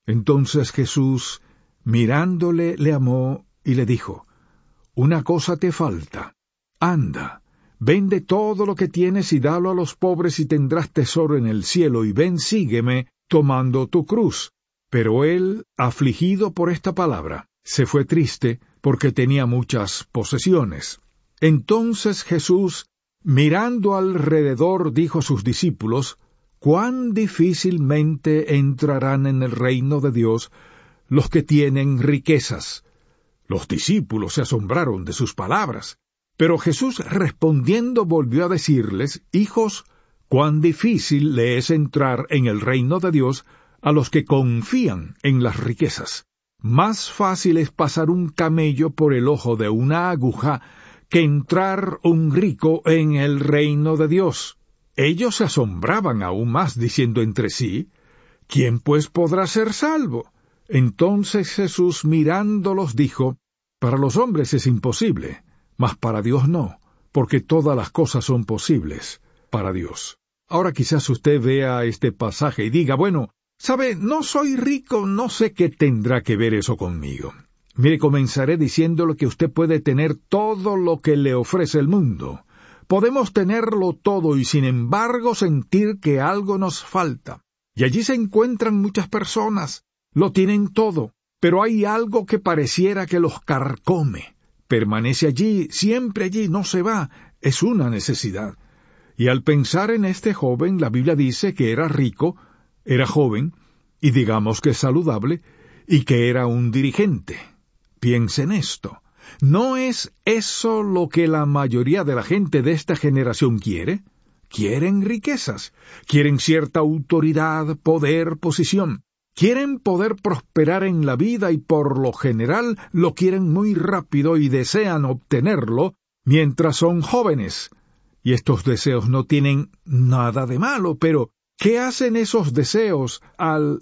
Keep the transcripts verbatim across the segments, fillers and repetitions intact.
Entonces Jesús, mirándole, le amó y le dijo: Una cosa te falta. Anda, vende todo lo que tienes y dalo a los pobres y tendrás tesoro en el cielo, y ven, sígueme, tomando tu cruz. Pero él, afligido por esta palabra, se fue triste, porque tenía muchas posesiones. Entonces Jesús, mirando alrededor, dijo a sus discípulos: Cuán difícilmente entrarán en el reino de Dios los que tienen riquezas. Los discípulos se asombraron de sus palabras. Pero Jesús respondiendo volvió a decirles: Hijos, cuán difícil le es entrar en el reino de Dios a los que confían en las riquezas. Más fácil es pasar un camello por el ojo de una aguja que entrar un rico en el reino de Dios. Ellos se asombraban aún más, diciendo entre sí: ¿Quién pues podrá ser salvo? Entonces Jesús mirándolos dijo: Para los hombres es imposible, mas para Dios no, porque todas las cosas son posibles para Dios. Ahora quizás usted vea este pasaje y diga: bueno, sabe, no soy rico, no sé qué tendrá que ver eso conmigo. Mire, comenzaré diciéndole que usted puede tener todo lo que le ofrece el mundo. Podemos tenerlo todo y sin embargo sentir que algo nos falta. Y allí se encuentran muchas personas, lo tienen todo, pero hay algo que pareciera que los carcome. Permanece allí, siempre allí, no se va, es una necesidad. Y al pensar en este joven, la Biblia dice que era rico, era joven, y digamos que saludable, y que era un dirigente. Piense en esto. ¿No es eso lo que la mayoría de la gente de esta generación quiere? Quieren riquezas, quieren cierta autoridad, poder, posición. Quieren poder prosperar en la vida y por lo general lo quieren muy rápido y desean obtenerlo mientras son jóvenes. Y estos deseos no tienen nada de malo, pero ¿qué hacen esos deseos al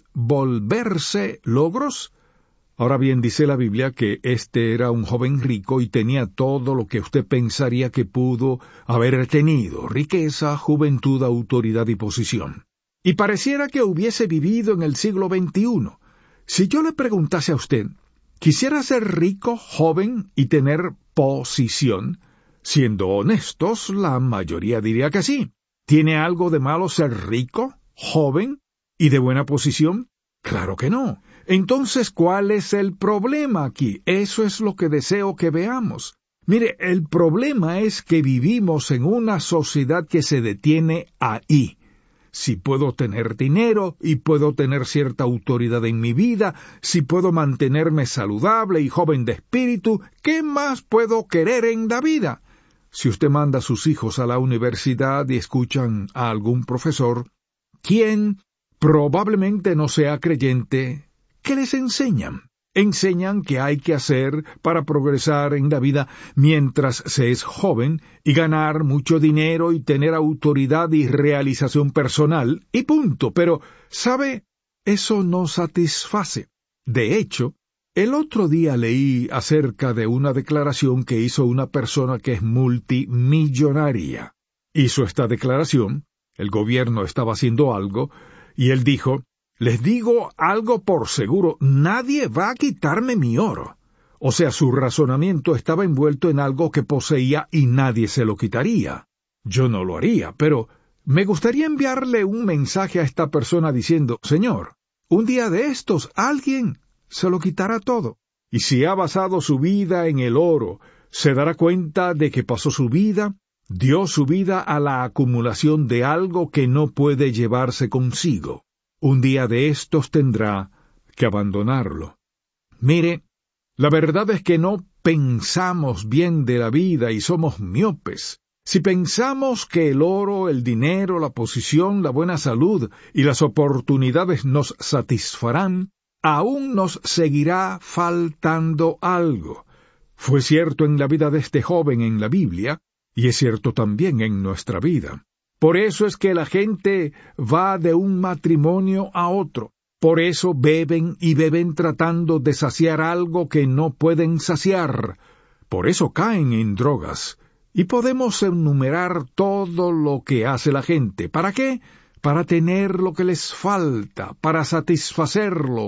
volverse logros? Ahora bien, dice la Biblia que este era un joven rico y tenía todo lo que usted pensaría que pudo haber tenido: riqueza, juventud, autoridad y posición. Y pareciera que hubiese vivido en el siglo veintiuno. Si yo le preguntase a usted, ¿quisiera ser rico, joven y tener posición? Siendo honestos, la mayoría diría que sí. ¿Tiene algo de malo ser rico, joven y de buena posición? Claro que no. Entonces, ¿cuál es el problema aquí? Eso es lo que deseo que veamos. Mire, el problema es que vivimos en una sociedad que se detiene ahí. Si puedo tener dinero y puedo tener cierta autoridad en mi vida, si puedo mantenerme saludable y joven de espíritu, ¿qué más puedo querer en la vida? Si usted manda a sus hijos a la universidad y escuchan a algún profesor, quien probablemente no sea creyente, ¿qué les enseñan? Enseñan qué hay que hacer para progresar en la vida mientras se es joven y ganar mucho dinero y tener autoridad y realización personal, y punto. Pero, ¿sabe? Eso no satisface. De hecho, el otro día leí acerca de una declaración que hizo una persona que es multimillonaria. Hizo esta declaración, el gobierno estaba haciendo algo, y él dijo: les digo algo por seguro, nadie va a quitarme mi oro. O sea, su razonamiento estaba envuelto en algo que poseía y nadie se lo quitaría. Yo no lo haría, pero me gustaría enviarle un mensaje a esta persona diciendo: Señor, un día de estos alguien se lo quitará todo. Y si ha basado su vida en el oro, se dará cuenta de que pasó su vida, dio su vida a la acumulación de algo que no puede llevarse consigo. Un día de estos tendrá que abandonarlo. Mire, la verdad es que no pensamos bien de la vida y somos miopes. Si pensamos que el oro, el dinero, la posición, la buena salud y las oportunidades nos satisfarán, aún nos seguirá faltando algo. Fue cierto en la vida de este joven en la Biblia, y es cierto también en nuestra vida. Por eso es que la gente va de un matrimonio a otro. Por eso beben y beben tratando de saciar algo que no pueden saciar. Por eso caen en drogas. Y podemos enumerar todo lo que hace la gente. ¿Para qué? Para tener lo que les falta, para satisfacerlo.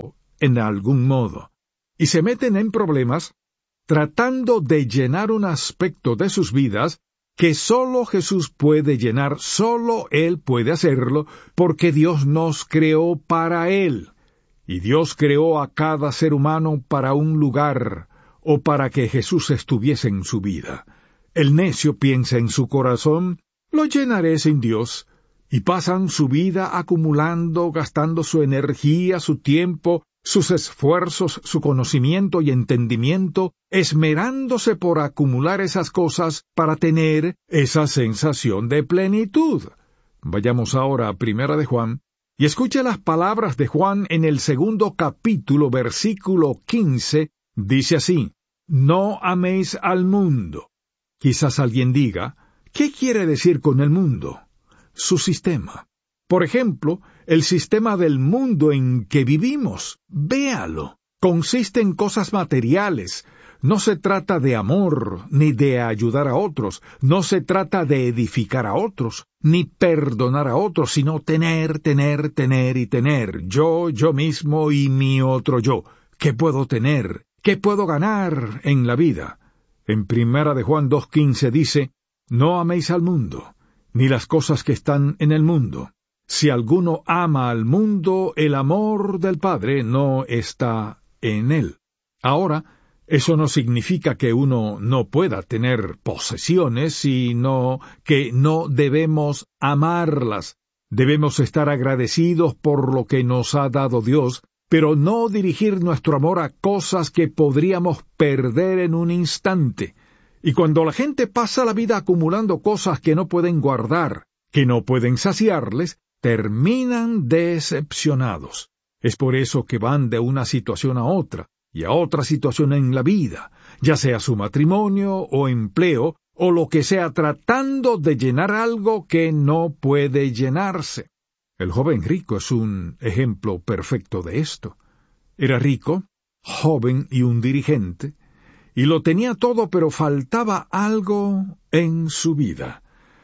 en algún modo, y se meten en problemas tratando de llenar un aspecto de sus vidas que solo Jesús puede llenar, solo Él puede hacerlo, porque Dios nos creó para Él. Y Dios creó a cada ser humano para un lugar, o para que Jesús estuviese en su vida. El necio piensa en su corazón, lo llenaré sin Dios, y pasan su vida acumulando, gastando su energía, su tiempo, sus esfuerzos, su conocimiento y entendimiento, esmerándose por acumular esas cosas para tener esa sensación de plenitud. Vayamos ahora a Primera de Juan, y escuche las palabras de Juan en el segundo capítulo, versículo quince, dice así: No améis al mundo. Quizás alguien diga, ¿qué quiere decir con el mundo? Su sistema. Por ejemplo, el sistema del mundo en que vivimos. Véalo. Consiste en cosas materiales. No se trata de amor, ni de ayudar a otros. No se trata de edificar a otros, ni perdonar a otros, sino tener, tener, tener y tener. Yo, yo mismo y mi otro yo. ¿Qué puedo tener? ¿Qué puedo ganar en la vida? En Primera de Juan dos quince dice, No améis al mundo, ni las cosas que están en el mundo. Si alguno ama al mundo, el amor del Padre no está en él. Ahora, eso no significa que uno no pueda tener posesiones, sino que no debemos amarlas. Debemos estar agradecidos por lo que nos ha dado Dios, pero no dirigir nuestro amor a cosas que podríamos perder en un instante. Y cuando la gente pasa la vida acumulando cosas que no pueden guardar, que no pueden saciarles, terminan decepcionados. Es por eso que van de una situación a otra, y a otra situación en la vida, ya sea su matrimonio o empleo, o lo que sea, tratando de llenar algo que no puede llenarse. El joven rico es un ejemplo perfecto de esto. Era rico, joven y un dirigente, y lo tenía todo, pero faltaba algo en su vida.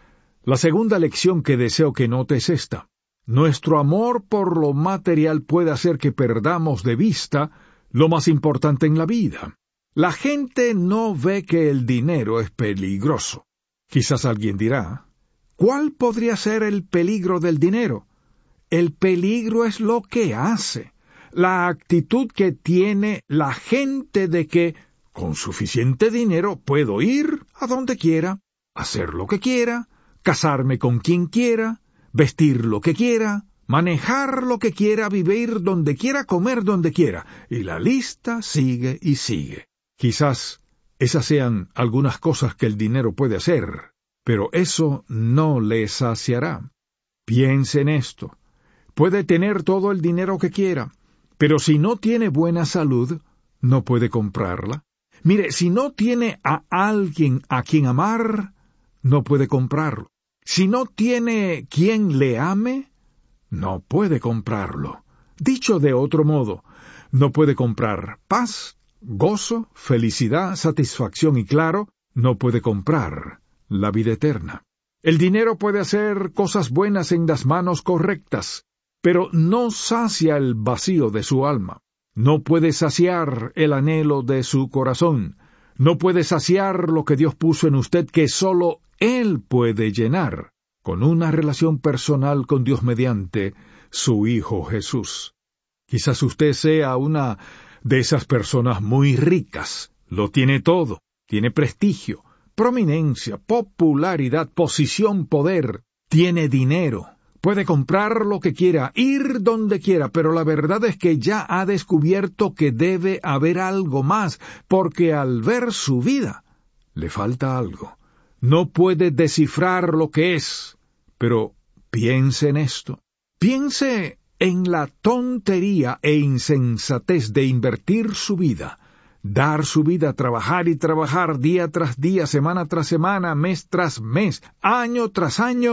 La segunda lección que deseo que notes es esta. Nuestro amor por lo material puede hacer que perdamos de vista lo más importante en la vida. La gente no ve que el dinero es peligroso. Quizás alguien dirá, ¿cuál podría ser el peligro del dinero? El peligro es lo que hace, la actitud que tiene la gente de que, con suficiente dinero, puedo ir a donde quiera, hacer lo que quiera, casarme con quien quiera, vestir lo que quiera, manejar lo que quiera, vivir donde quiera, comer donde quiera, y la lista sigue y sigue. Quizás esas sean algunas cosas que el dinero puede hacer, pero eso no le saciará. Piense en esto. Puede tener todo el dinero que quiera, pero si no tiene buena salud, no puede comprarla. Mire, si no tiene a alguien a quien amar, no puede comprarlo. Si no tiene quien le ame, no puede comprarlo. Dicho de otro modo, no puede comprar paz, gozo, felicidad, satisfacción y, claro, no puede comprar la vida eterna. El dinero puede hacer cosas buenas en las manos correctas, pero no sacia el vacío de su alma. No puede saciar el anhelo de su corazón. No puede saciar lo que Dios puso en usted, que solo Él puede llenar, con una relación personal con Dios mediante su Hijo Jesús. Quizás usted sea una de esas personas muy ricas. Lo tiene todo. Tiene prestigio, prominencia, popularidad, posición, poder. Tiene dinero. Puede comprar lo que quiera, ir donde quiera, pero la verdad es que ya ha descubierto que debe haber algo más, porque al ver su vida, le falta algo. No puede descifrar lo que es, pero piense en esto. Piense en la tontería e insensatez de invertir su vida, dar su vida, trabajar y trabajar día tras día, semana tras semana, mes tras mes, año tras año,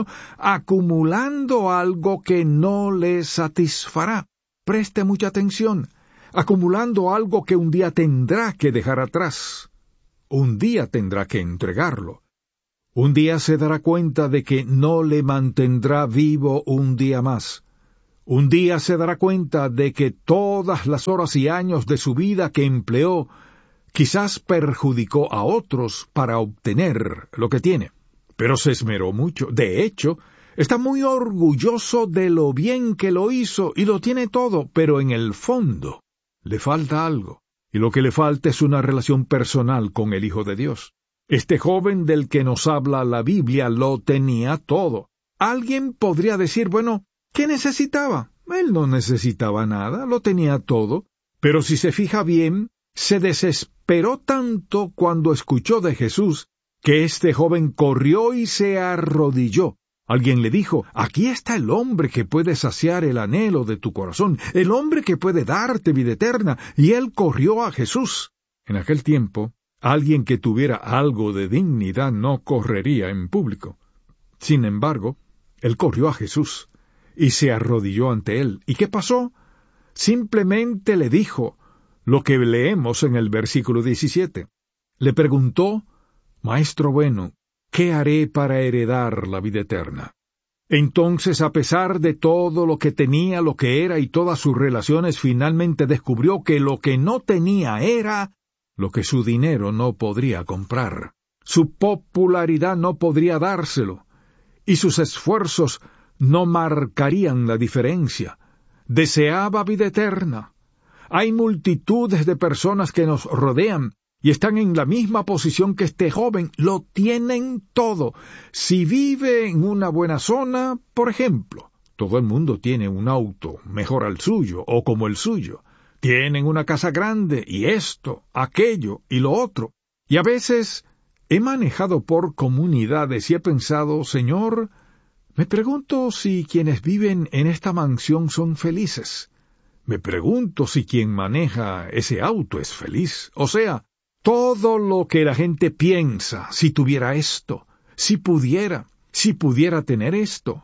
acumulando algo que no le satisfará. Preste mucha atención, acumulando algo que un día tendrá que dejar atrás. Un día tendrá que entregarlo. Un día se dará cuenta de que no le mantendrá vivo un día más. Un día se dará cuenta de que todas las horas y años de su vida que empleó quizás perjudicó a otros para obtener lo que tiene. Pero se esmeró mucho. De hecho, está muy orgulloso de lo bien que lo hizo y lo tiene todo, pero en el fondo le falta algo. Y lo que le falta es una relación personal con el Hijo de Dios. Este joven del que nos habla la Biblia lo tenía todo. Alguien podría decir, bueno, ¿qué necesitaba? Él no necesitaba nada, lo tenía todo. Pero si se fija bien, se desesperó tanto cuando escuchó de Jesús que este joven corrió y se arrodilló. Alguien le dijo, aquí está el hombre que puede saciar el anhelo de tu corazón, el hombre que puede darte vida eterna, y él corrió a Jesús. En aquel tiempo, alguien que tuviera algo de dignidad no correría en público. Sin embargo, él corrió a Jesús y se arrodilló ante él. ¿Y qué pasó? Simplemente le dijo lo que leemos en el versículo diecisiete. Le preguntó, Maestro bueno, ¿qué haré para heredar la vida eterna? Entonces, a pesar de todo lo que tenía, lo que era y todas sus relaciones, finalmente descubrió que lo que no tenía era lo que su dinero no podría comprar. Su popularidad no podría dárselo, y sus esfuerzos no marcarían la diferencia. Deseaba vida eterna. Hay multitudes de personas que nos rodean y están en la misma posición que este joven. Lo tienen todo. Si vive en una buena zona, por ejemplo, todo el mundo tiene un auto mejor al suyo o como el suyo. Tienen una casa grande y esto, aquello y lo otro. Y a veces he manejado por comunidades y he pensado, Señor, me pregunto si quienes viven en esta mansión son felices. Me pregunto si quien maneja ese auto es feliz. O sea, todo lo que la gente piensa, si tuviera esto, si pudiera, si pudiera tener esto,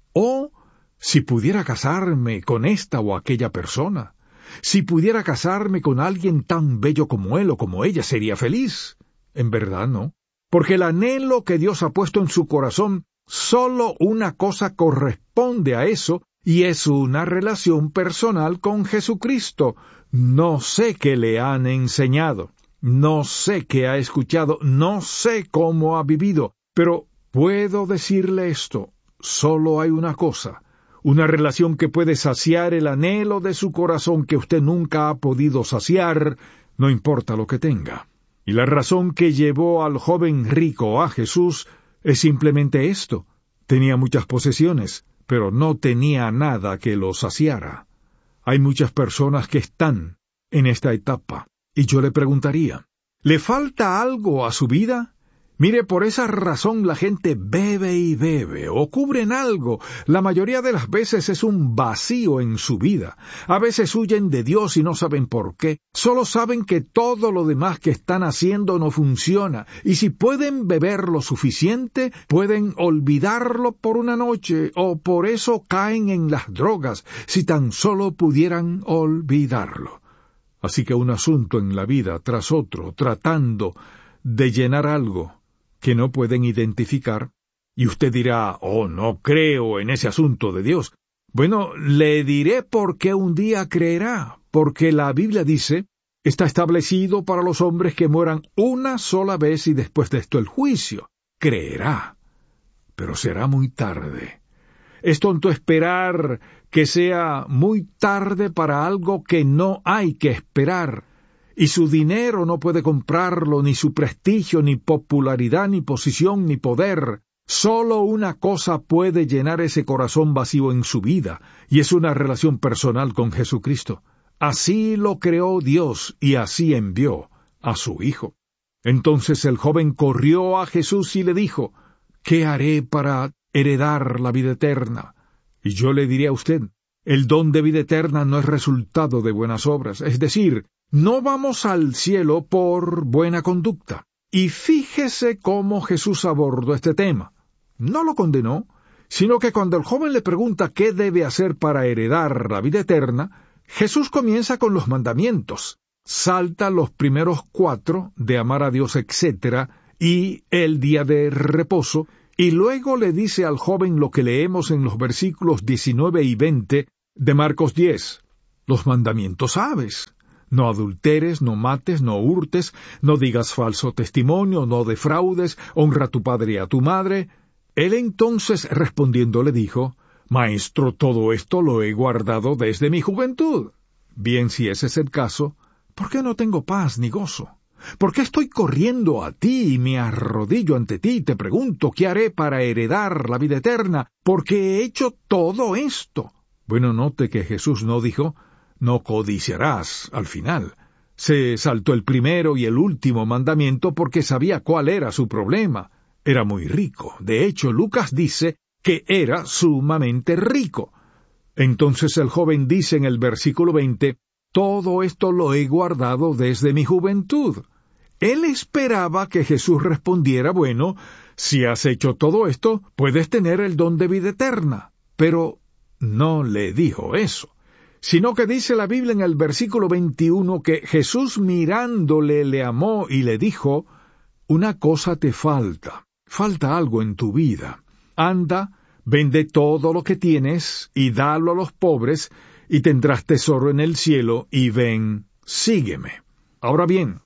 o si pudiera casarme con esta o aquella persona, si pudiera casarme con alguien tan bello como él o como ella, ¿sería feliz? En verdad no, porque el anhelo que Dios ha puesto en su corazón, solo una cosa corresponde a eso, y es una relación personal con Jesucristo. No sé qué le han enseñado. No sé qué ha escuchado, no sé cómo ha vivido, pero puedo decirle esto, solo hay una cosa, una relación que puede saciar el anhelo de su corazón que usted nunca ha podido saciar, no importa lo que tenga. Y la razón que llevó al joven rico a Jesús es simplemente esto. Tenía muchas posesiones, pero no tenía nada que lo saciara. Hay muchas personas que están en esta etapa. Y yo le preguntaría, ¿le falta algo a su vida? Mire, por esa razón la gente bebe y bebe, o cubren algo. La mayoría de las veces es un vacío en su vida. A veces huyen de Dios y no saben por qué. Solo saben que todo lo demás que están haciendo no funciona. Y si pueden beber lo suficiente, pueden olvidarlo por una noche, o por eso caen en las drogas, si tan solo pudieran olvidarlo. Así que un asunto en la vida tras otro, tratando de llenar algo que no pueden identificar, y usted dirá, oh, no creo en ese asunto de Dios. Bueno, le diré por qué un día creerá, porque la Biblia dice, está establecido para los hombres que mueran una sola vez y después de esto el juicio. Creerá, pero será muy tarde. Es tonto esperar que sea muy tarde para algo que no hay que esperar. Y su dinero no puede comprarlo, ni su prestigio, ni popularidad, ni posición, ni poder. Solo una cosa puede llenar ese corazón vacío en su vida, y es una relación personal con Jesucristo. Así lo creó Dios, y así envió a su Hijo. Entonces el joven corrió a Jesús y le dijo, ¿qué haré para heredar la vida eterna? Y yo le diré a usted, el don de vida eterna no es resultado de buenas obras, es decir, no vamos al cielo por buena conducta. Y fíjese cómo Jesús abordó este tema. No lo condenó, sino que cuando el joven le pregunta qué debe hacer para heredar la vida eterna, Jesús comienza con los mandamientos. Salta los primeros cuatro de amar a Dios, etcétera, y el día de reposo, y luego le dice al joven lo que leemos en los versículos diecinueve y veinte, De Marcos diez, los mandamientos sabes. No adulteres, no mates, no hurtes, no digas falso testimonio, no defraudes, honra a tu padre y a tu madre. Él entonces respondiendo le dijo, Maestro, todo esto lo he guardado desde mi juventud. Bien, si ese es el caso, ¿por qué no tengo paz ni gozo? ¿Por qué estoy corriendo a ti y me arrodillo ante ti y te pregunto qué haré para heredar la vida eterna? Porque he hecho todo esto. Bueno, note que Jesús no dijo, no codiciarás al final. Se saltó el primero y el último mandamiento porque sabía cuál era su problema. Era muy rico. De hecho, Lucas dice que era sumamente rico. Entonces el joven dice en el versículo veinte, todo esto lo he guardado desde mi juventud. Él esperaba que Jesús respondiera, bueno, si has hecho todo esto, puedes tener el don de vida eterna. Pero no le dijo eso, sino que dice la Biblia en el versículo veintiuno que Jesús mirándole le amó y le dijo, una cosa te falta, falta algo en tu vida. Anda, vende todo lo que tienes y dalo a los pobres, y tendrás tesoro en el cielo, y ven, sígueme. Ahora bien,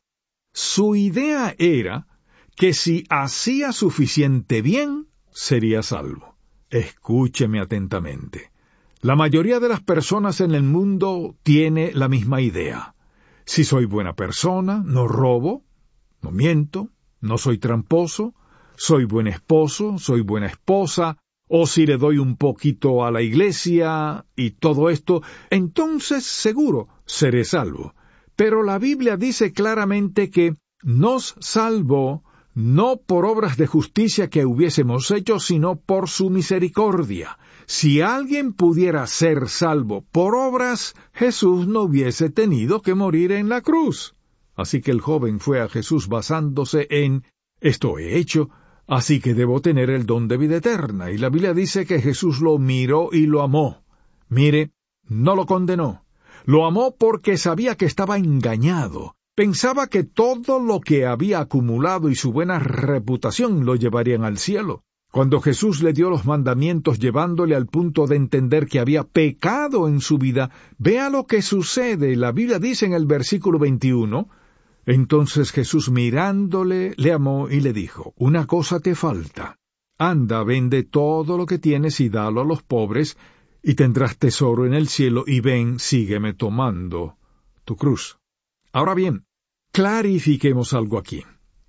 su idea era que si hacía suficiente bien, sería salvo. Escúcheme atentamente. La mayoría de las personas en el mundo tiene la misma idea. Si soy buena persona, no robo, no miento, no soy tramposo, soy buen esposo, soy buena esposa, o si le doy un poquito a la iglesia y todo esto, entonces seguro seré salvo. Pero la Biblia dice claramente que nos salvó no por obras de justicia que hubiésemos hecho, sino por su misericordia. Si alguien pudiera ser salvo por obras, Jesús no hubiese tenido que morir en la cruz. Así que el joven fue a Jesús basándose en, esto he hecho, así que debo tener el don de vida eterna. Y la Biblia dice que Jesús lo miró y lo amó. Mire, no lo condenó. Lo amó porque sabía que estaba engañado. Pensaba que todo lo que había acumulado y su buena reputación lo llevarían al cielo. Cuando Jesús le dio los mandamientos llevándole al punto de entender que había pecado en su vida, vea lo que sucede. La Biblia dice en el versículo veintiuno, entonces Jesús mirándole, le amó y le dijo, una cosa te falta. Anda, vende todo lo que tienes y dalo a los pobres, y tendrás tesoro en el cielo, y ven, sígueme tomando tu cruz. Ahora bien, clarifiquemos algo aquí.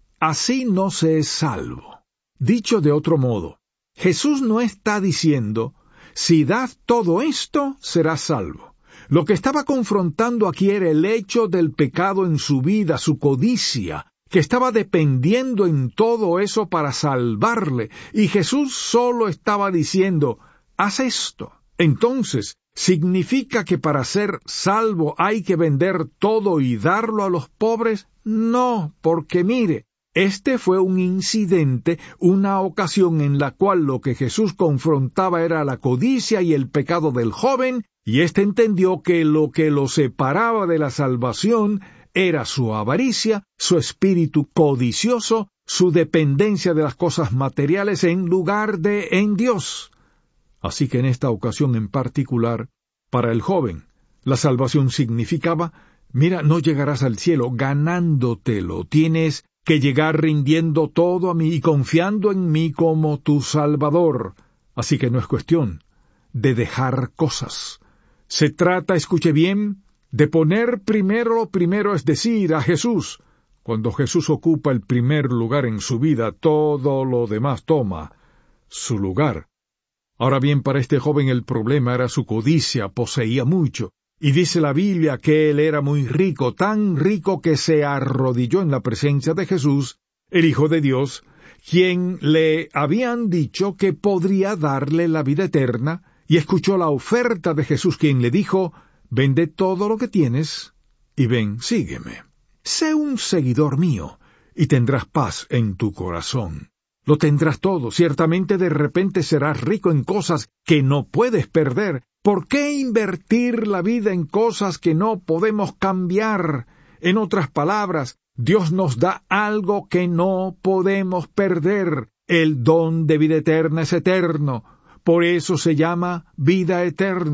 Así no se es salvo. Dicho de otro modo, Jesús no está diciendo, si das todo esto, serás salvo. Lo que estaba confrontando aquí era el hecho del pecado en su vida, su codicia, que estaba dependiendo en todo eso para salvarle, y Jesús solo estaba diciendo, haz esto. Entonces, ¿significa que para ser salvo hay que vender todo y darlo a los pobres? No, porque mire, este fue un incidente, una ocasión en la cual lo que Jesús confrontaba era la codicia y el pecado del joven, y éste entendió que lo que lo separaba de la salvación era su avaricia, su espíritu codicioso, su dependencia de las cosas materiales en lugar de en Dios. Así que en esta ocasión en particular, para el joven, la salvación significaba, mira, no llegarás al cielo ganándotelo, tienes que llegar rindiendo todo a mí y confiando en mí como tu Salvador. Así que no es cuestión de dejar cosas. Se trata, escuche bien, de poner primero lo primero, es decir, a Jesús. Cuando Jesús ocupa el primer lugar en su vida, todo lo demás toma su lugar. Ahora bien, para este joven el problema era su codicia, poseía mucho. Y dice la Biblia que él era muy rico, tan rico que se arrodilló en la presencia de Jesús, el Hijo de Dios, quien le habían dicho que podría darle la vida eterna, y escuchó la oferta de Jesús, quien le dijo, vende todo lo que tienes, y ven, sígueme. Sé un seguidor mío, y tendrás paz en tu corazón. Lo tendrás todo, ciertamente de repente serás rico en cosas que no puedes perder. ¿Por qué invertir la vida en cosas que no podemos cambiar? En otras palabras, Dios nos da algo que no podemos perder. El don de vida eterna es eterno. Por eso se llama vida eterna.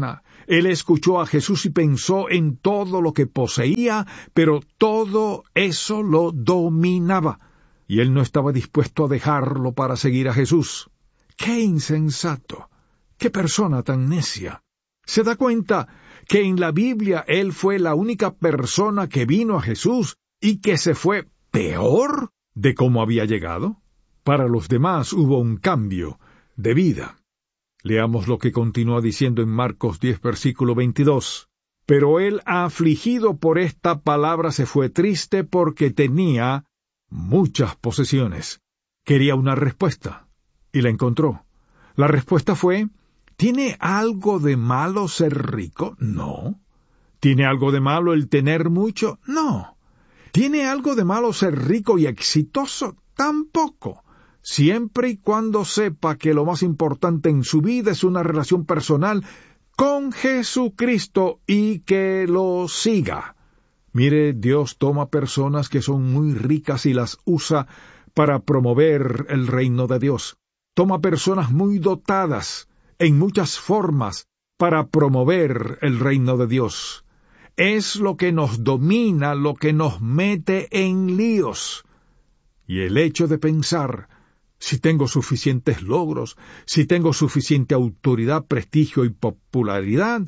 Él escuchó a Jesús y pensó en todo lo que poseía, pero todo eso lo dominaba, y él no estaba dispuesto a dejarlo para seguir a Jesús. ¡Qué insensato! ¡Qué persona tan necia! ¿Se da cuenta que en la Biblia él fue la única persona que vino a Jesús y que se fue peor de cómo había llegado? Para los demás hubo un cambio de vida. Leamos lo que continúa diciendo en Marcos diez, versículo veintidós. Pero él, afligido por esta palabra, se fue triste porque tenía muchas posesiones. Quería una respuesta, y la encontró. La respuesta fue: ¿tiene algo de malo ser rico? No. ¿Tiene algo de malo el tener mucho? No. ¿Tiene algo de malo ser rico y exitoso? Tampoco. Siempre y cuando sepa que lo más importante en su vida es una relación personal con Jesucristo y que lo siga. Mire, Dios toma personas que son muy ricas y las usa para promover el reino de Dios. Toma personas muy dotadas en muchas formas para promover el reino de Dios. Es lo que nos domina, lo que nos mete en líos. Y el hecho de pensar: si tengo suficientes logros, si tengo suficiente autoridad, prestigio y popularidad,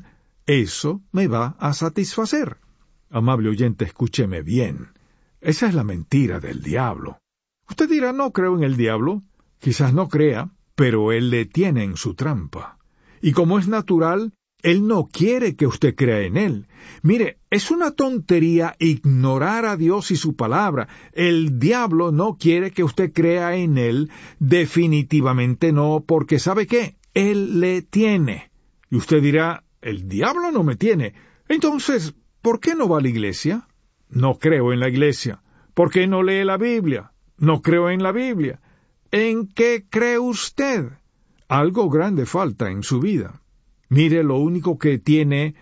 eso me va a satisfacer. Amable oyente, escúcheme bien. Esa es la mentira del diablo. Usted dirá: no creo en el diablo. Quizás no crea, pero él le tiene en su trampa. Y como es natural, él no quiere que usted crea en él. Mire, es una tontería ignorar a Dios y su palabra. El diablo no quiere que usted crea en él. Definitivamente no, porque ¿sabe qué? Él le tiene. Y usted dirá: el diablo no me tiene. Entonces, ¿por qué no va a la iglesia? No creo en la iglesia. ¿Por qué no lee la Biblia? No creo en la Biblia. ¿En qué cree usted? Algo grande falta en su vida. Mire, lo único que tiene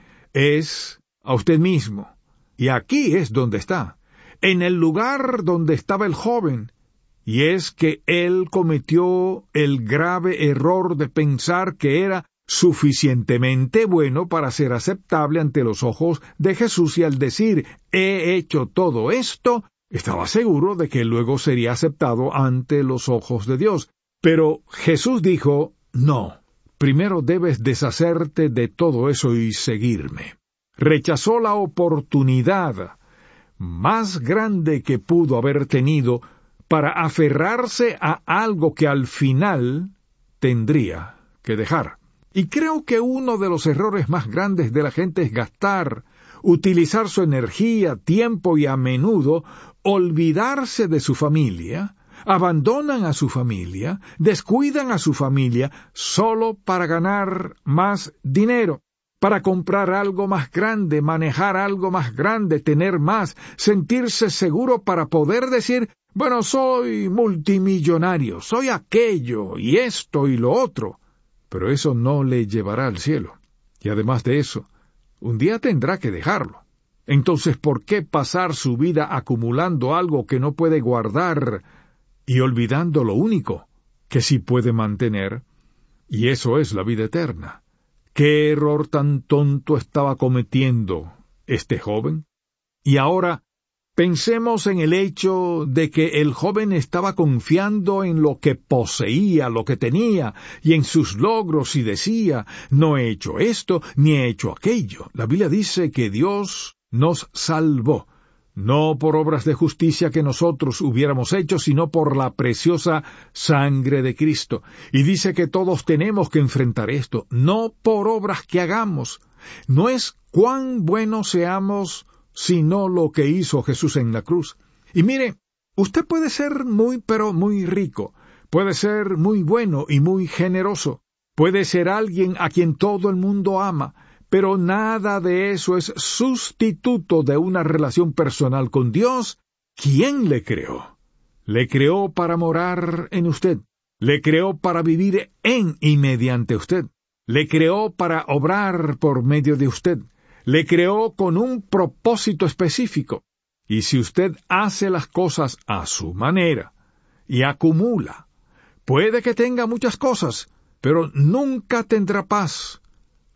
es a usted mismo. Y aquí es donde está, en el lugar donde estaba el joven. Y es que él cometió el grave error de pensar que era suficientemente bueno para ser aceptable ante los ojos de Jesús, y al decir: he hecho todo esto, estaba seguro de que luego sería aceptado ante los ojos de Dios. Pero Jesús dijo: no. Primero debes deshacerte de todo eso y seguirme. Rechazó la oportunidad más grande que pudo haber tenido para aferrarse a algo que al final tendría que dejar. Y creo que uno de los errores más grandes de la gente es gastar, utilizar su energía, tiempo y a menudo olvidarse de su familia. Abandonan a su familia, descuidan a su familia solo para ganar más dinero, para comprar algo más grande, manejar algo más grande, tener más, sentirse seguro para poder decir: bueno, soy multimillonario, soy aquello y esto y lo otro. Pero eso no le llevará al cielo. Y además de eso, un día tendrá que dejarlo. Entonces, ¿por qué pasar su vida acumulando algo que no puede guardar y olvidando lo único que sí puede mantener? Y eso es la vida eterna. ¿Qué error tan tonto estaba cometiendo este joven? Y ahora pensemos en el hecho de que el joven estaba confiando en lo que poseía, lo que tenía, y en sus logros, y decía: no he hecho esto, ni he hecho aquello. La Biblia dice que Dios nos salvó, no por obras de justicia que nosotros hubiéramos hecho, sino por la preciosa sangre de Cristo. Y dice que todos tenemos que enfrentar esto, no por obras que hagamos. No es cuán buenos seamos, sino lo que hizo Jesús en la cruz. Y mire, usted puede ser muy, pero muy rico, puede ser muy bueno y muy generoso, puede ser alguien a quien todo el mundo ama, pero nada de eso es sustituto de una relación personal con Dios. ¿Quién le creó? Le creó para morar en usted. Le creó para vivir en y mediante usted. Le creó para obrar por medio de usted. Le creó con un propósito específico. Y si usted hace las cosas a su manera y acumula, puede que tenga muchas cosas, pero nunca tendrá paz.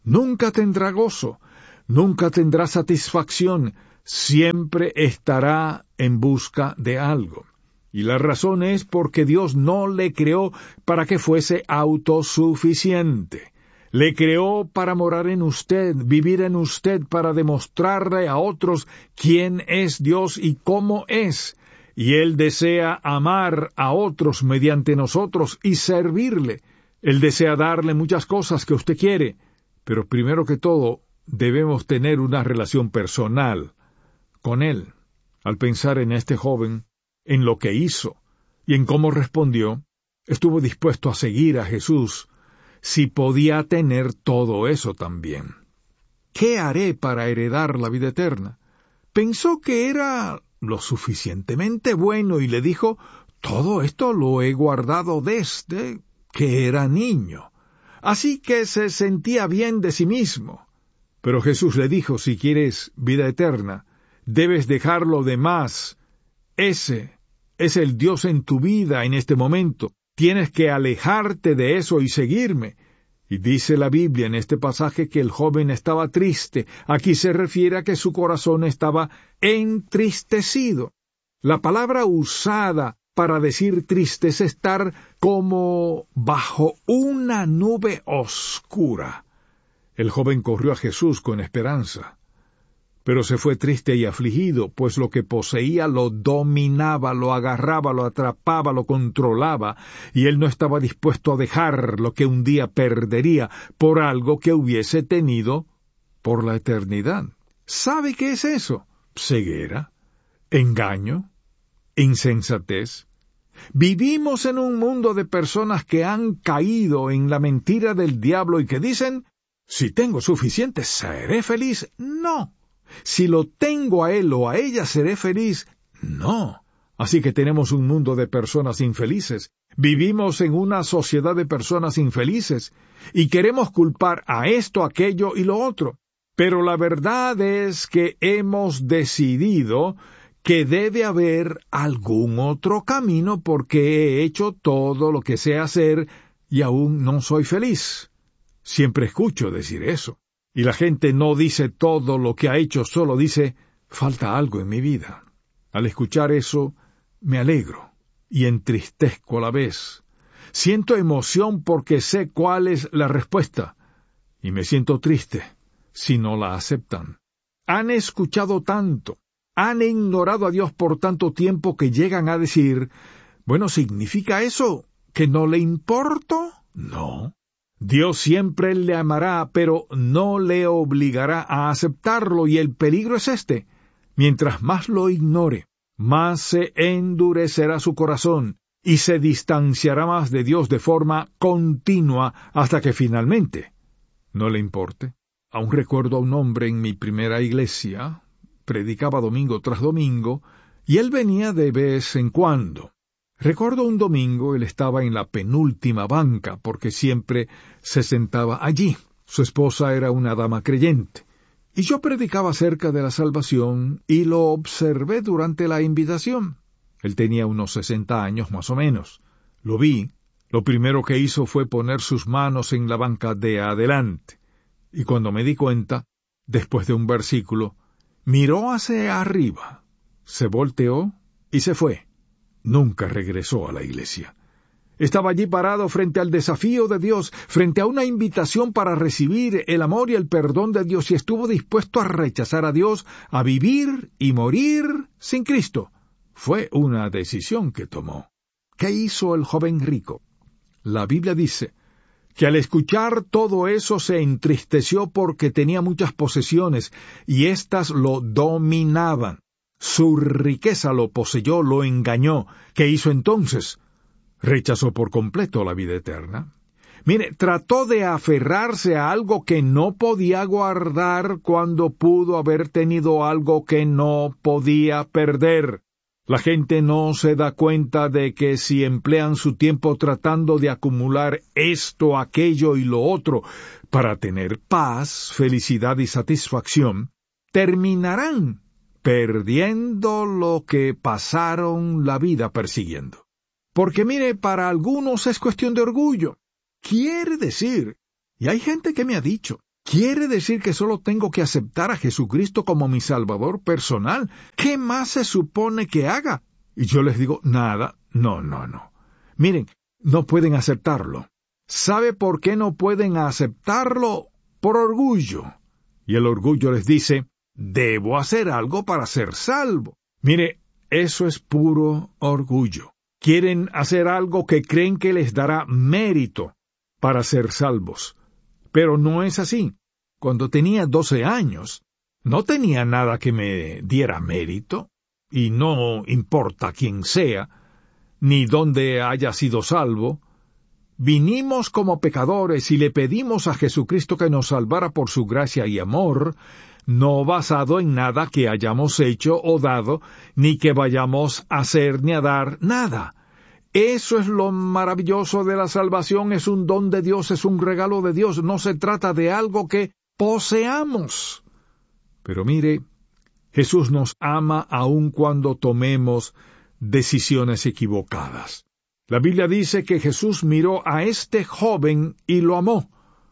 Nunca tendrá gozo, nunca tendrá satisfacción, siempre estará en busca de algo. Y la razón es porque Dios no le creó para que fuese autosuficiente. Le creó para morar en usted, vivir en usted, para demostrarle a otros quién es Dios y cómo es. Y Él desea amar a otros mediante nosotros y servirle. Él desea darle muchas cosas que usted quiere, pero primero que todo debemos tener una relación personal con Él. Al pensar en este joven, en lo que hizo y en cómo respondió, estuvo dispuesto a seguir a Jesús si podía tener todo eso también. ¿Qué haré para heredar la vida eterna? Pensó que era lo suficientemente bueno y le dijo, todo esto lo he guardado desde que era niño. Así que se sentía bien de sí mismo. Pero Jesús le dijo, si quieres vida eterna, debes dejar lo demás. Ese es el Dios en tu vida en este momento. Tienes que alejarte de eso y seguirme. Y dice la Biblia en este pasaje que el joven estaba triste. Aquí se refiere a que su corazón estaba entristecido. La palabra usada para decir triste es estar como bajo una nube oscura. El joven corrió a Jesús con esperanza, pero se fue triste y afligido, pues lo que poseía lo dominaba, lo agarraba, lo atrapaba, lo controlaba, y él no estaba dispuesto a dejar lo que un día perdería por algo que hubiese tenido por la eternidad. ¿Sabe qué es eso? Ceguera, engaño, insensatez. Vivimos en un mundo de personas que han caído en la mentira del diablo y que dicen, si tengo suficiente, ¿seré feliz? No. Si lo tengo a él o a ella, ¿seré feliz? No. Así que tenemos un mundo de personas infelices. Vivimos en una sociedad de personas infelices y queremos culpar a esto, aquello y lo otro. Pero la verdad es que hemos decidido que debe haber algún otro camino porque he hecho todo lo que sé hacer y aún no soy feliz. Siempre escucho decir eso. Y la gente no dice todo lo que ha hecho, solo dice, falta algo en mi vida. Al escuchar eso, me alegro y entristezco a la vez. Siento emoción porque sé cuál es la respuesta, y me siento triste si no la aceptan. Han escuchado tanto, han ignorado a Dios por tanto tiempo que llegan a decir, bueno, ¿significa eso que no le importo? No. Dios siempre le amará, pero no le obligará a aceptarlo, y el peligro es este. Mientras más lo ignore, más se endurecerá su corazón y se distanciará más de Dios de forma continua hasta que finalmente no le importe. Aún recuerdo a un hombre en mi primera iglesia, predicaba domingo tras domingo, y él venía de vez en cuando. Recuerdo un domingo, él estaba en la penúltima banca, porque siempre se sentaba allí. Su esposa era una dama creyente, y yo predicaba acerca de la salvación, y lo observé durante la invitación. Él tenía unos sesenta años más o menos. Lo vi. Lo primero que hizo fue poner sus manos en la banca de adelante, y cuando me di cuenta, después de un versículo, miró hacia arriba, se volteó y se fue. Nunca regresó a la iglesia. Estaba allí parado frente al desafío de Dios, frente a una invitación para recibir el amor y el perdón de Dios, y estuvo dispuesto a rechazar a Dios, a vivir y morir sin Cristo. Fue una decisión que tomó. ¿Qué hizo el joven rico? La Biblia dice que al escuchar todo eso se entristeció porque tenía muchas posesiones, y éstas lo dominaban. Su riqueza lo poseyó, lo engañó. ¿Qué hizo entonces? Rechazó por completo la vida eterna. Mire, trató de aferrarse a algo que no podía guardar cuando pudo haber tenido algo que no podía perder. La gente no se da cuenta de que si emplean su tiempo tratando de acumular esto, aquello y lo otro para tener paz, felicidad y satisfacción, terminarán perdiendo lo que pasaron la vida persiguiendo. Porque mire, para algunos es cuestión de orgullo. Quiere decir, y hay gente que me ha dicho, ¿Quiere decir que solo tengo que aceptar a Jesucristo como mi Salvador personal? ¿Qué más se supone que haga? Y yo les digo, nada, no, no, no. Miren, no pueden aceptarlo. ¿Sabe por qué no pueden aceptarlo? Por orgullo. Y el orgullo les dice, debo hacer algo para ser salvo. Mire, eso es puro orgullo. Quieren hacer algo que creen que les dará mérito para ser salvos. Pero no es así. Cuando tenía doce años, no tenía nada que me diera mérito, y no importa quién sea, ni dónde haya sido salvo. Vinimos como pecadores y le pedimos a Jesucristo que nos salvara por su gracia y amor, no basado en nada que hayamos hecho o dado, ni que vayamos a hacer ni a dar nada. Eso es lo maravilloso de la salvación, es un don de Dios, es un regalo de Dios, no se trata de algo que poseamos. Pero mire, Jesús nos ama aun cuando tomemos decisiones equivocadas. La Biblia dice que Jesús miró a este joven y lo amó.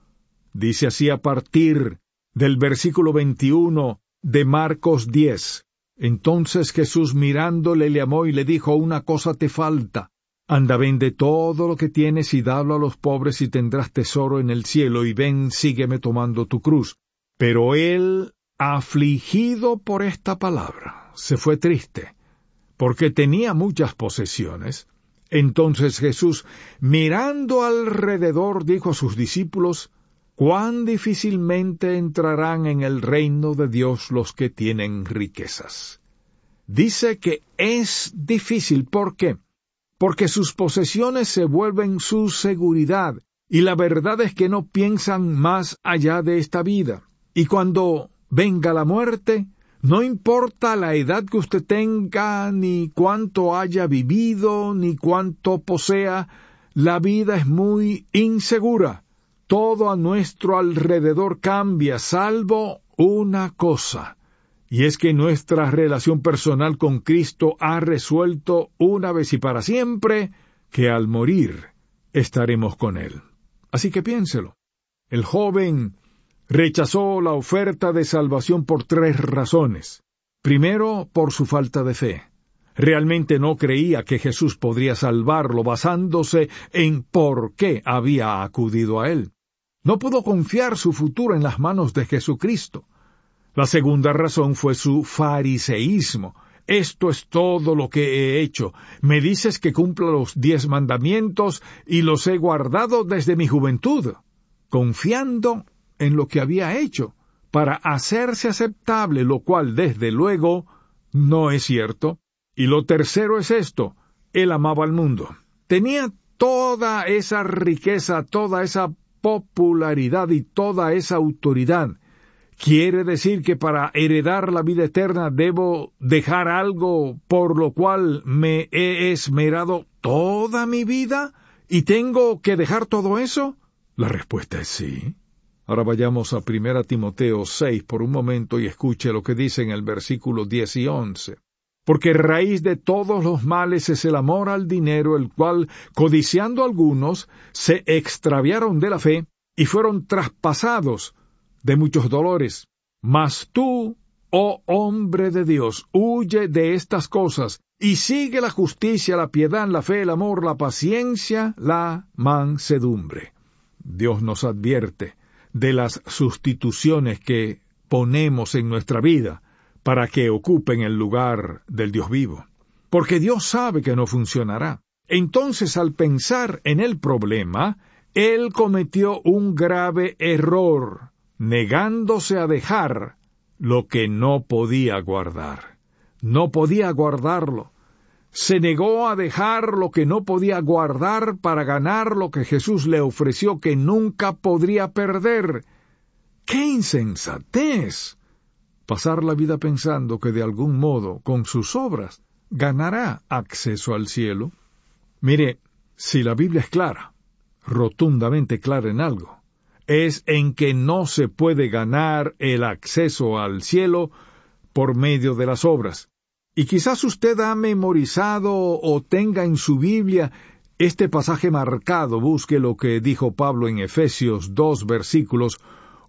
Dice así a partir del versículo veintiuno de Marcos diez. Entonces Jesús mirándole le amó y le dijo, una cosa te falta. Anda, vende todo lo que tienes y dalo a los pobres y tendrás tesoro en el cielo, y ven, sígueme tomando tu cruz. Pero él, afligido por esta palabra, se fue triste, porque tenía muchas posesiones. Entonces Jesús, mirando alrededor, dijo a sus discípulos, cuán difícilmente entrarán en el reino de Dios los que tienen riquezas. Dice que es difícil, ¿por qué? Porque sus posesiones se vuelven su seguridad, y la verdad es que no piensan más allá de esta vida. Y cuando venga la muerte, no importa la edad que usted tenga, ni cuánto haya vivido, ni cuánto posea, la vida es muy insegura. Todo a nuestro alrededor cambia, salvo una cosa. Y es que nuestra relación personal con Cristo ha resuelto una vez y para siempre que al morir estaremos con Él. Así que piénselo. El joven rechazó la oferta de salvación por tres razones. Primero, por su falta de fe. Realmente no creía que Jesús podría salvarlo basándose en por qué había acudido a Él. No pudo confiar su futuro en las manos de Jesucristo. La segunda razón fue su fariseísmo. Esto es todo lo que he hecho. Me dices que cumpla los diez mandamientos y los he guardado desde mi juventud, confiando en lo que había hecho, para hacerse aceptable, lo cual, desde luego, no es cierto. Y lo tercero es esto, él amaba al mundo. Tenía toda esa riqueza, toda esa popularidad y toda esa autoridad. ¿Quiere decir que para heredar la vida eterna debo dejar algo por lo cual me he esmerado toda mi vida? ¿Y tengo que dejar todo eso? La respuesta es sí. Ahora vayamos a primera Timoteo seis por un momento y escuche lo que dice en el versículo diez y once. Porque raíz de todos los males es el amor al dinero, el cual, codiciando algunos, se extraviaron de la fe y fueron traspasados de muchos dolores. Mas tú, oh hombre de Dios, huye de estas cosas, y sigue la justicia, la piedad, la fe, el amor, la paciencia, la mansedumbre. Dios nos advierte de las sustituciones que ponemos en nuestra vida para que ocupen el lugar del Dios vivo. Porque Dios sabe que no funcionará. Entonces, al pensar en el problema, Él cometió un grave error, negándose a dejar lo que no podía guardar. No podía guardarlo. Se negó a dejar lo que no podía guardar para ganar lo que Jesús le ofreció que nunca podría perder. ¡Qué insensatez! Pasar la vida pensando que de algún modo, con sus obras, ganará acceso al cielo. Mire, si la Biblia es clara, rotundamente clara en algo, es en que no se puede ganar el acceso al cielo por medio de las obras. Y quizás usted ha memorizado o tenga en su Biblia este pasaje marcado. Busque lo que dijo Pablo en Efesios dos versículos,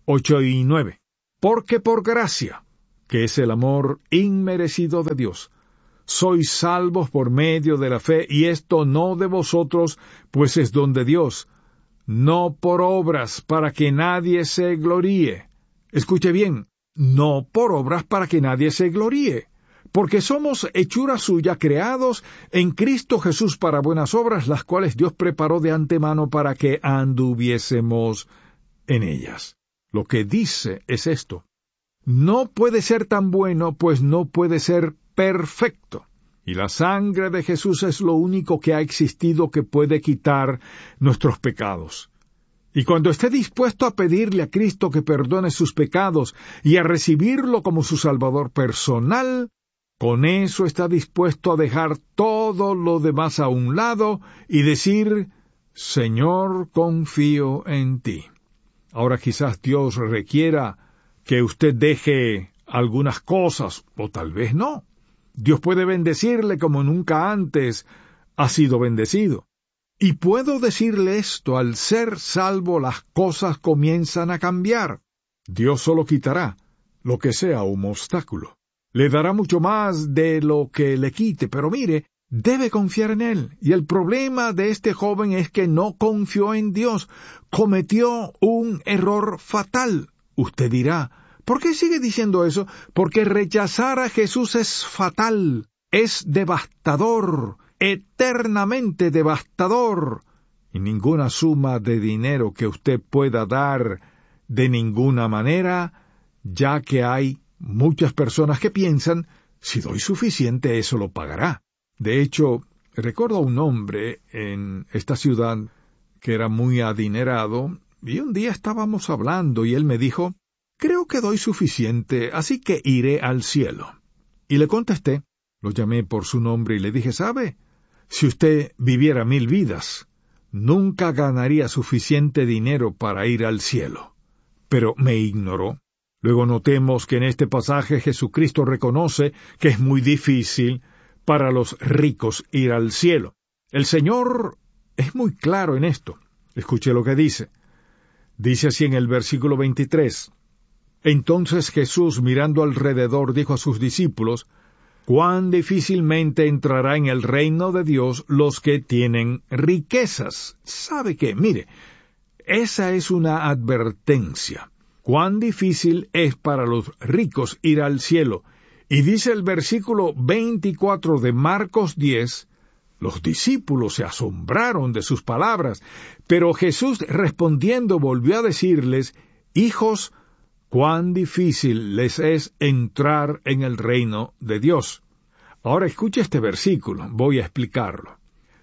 ocho y nueve. Porque por gracia, que es el amor inmerecido de Dios, sois salvos por medio de la fe, y esto no de vosotros, pues es don de Dios, no por obras para que nadie se gloríe. Escuche bien, no por obras para que nadie se gloríe, porque somos hechura suya, creados en Cristo Jesús para buenas obras, las cuales Dios preparó de antemano para que anduviésemos en ellas. Lo que dice es esto: no puede ser tan bueno, pues no puede ser perfecto. Y la sangre de Jesús es lo único que ha existido que puede quitar nuestros pecados. Y cuando esté dispuesto a pedirle a Cristo que perdone sus pecados y a recibirlo como su Salvador personal, con eso está dispuesto a dejar todo lo demás a un lado y decir: Señor, confío en ti. Ahora quizás Dios requiera que usted deje algunas cosas, o tal vez no. Dios puede bendecirle como nunca antes ha sido bendecido. Y puedo decirle esto: al ser salvo las cosas comienzan a cambiar. Dios solo quitará lo que sea un obstáculo. Le dará mucho más de lo que le quite, pero mire, debe confiar en Él. Y el problema de este joven es que no confió en Dios. Cometió un error fatal. Usted dirá: ¿por qué sigue diciendo eso? Porque rechazar a Jesús es fatal, es devastador, eternamente devastador. Y ninguna suma de dinero que usted pueda dar de ninguna manera, ya que hay muchas personas que piensan: si doy suficiente, eso lo pagará. De hecho, recuerdo a un hombre en esta ciudad que era muy adinerado, y un día estábamos hablando y él me dijo: creo que doy suficiente, así que iré al cielo. Y le contesté, lo llamé por su nombre y le dije: ¿sabe? Si usted viviera mil vidas, nunca ganaría suficiente dinero para ir al cielo. Pero me ignoró. Luego notemos que en este pasaje Jesucristo reconoce que es muy difícil para los ricos ir al cielo. El Señor es muy claro en esto. Escuche lo que dice. Dice así en el versículo veintitrés. Entonces Jesús, mirando alrededor, dijo a sus discípulos: cuán difícilmente entrará en el reino de Dios los que tienen riquezas. ¿Sabe qué? Mire, esa es una advertencia. Cuán difícil es para los ricos ir al cielo. Y dice el versículo veinticuatro de Marcos diez, los discípulos se asombraron de sus palabras, pero Jesús respondiendo volvió a decirles: hijos, cuán difícil les es entrar en el reino de Dios. Ahora escuche este versículo, voy a explicarlo.